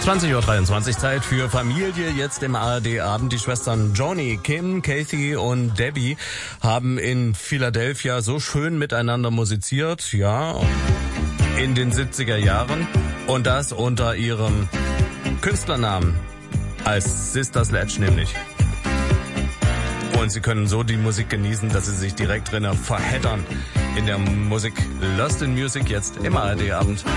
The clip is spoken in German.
20:23 Uhr, Zeit für Familie. Jetzt im ARD-Abend. Die Schwestern Joni, Kim, Kathy und Debbie haben in Philadelphia so schön miteinander musiziert, ja, in den 70er Jahren. Und das unter ihrem Künstlernamen, als Sister Sledge nämlich. Und sie können so die Musik genießen, dass sie sich direkt drinnen verheddern in der Musik. Lost in Music jetzt im ARD-Abend.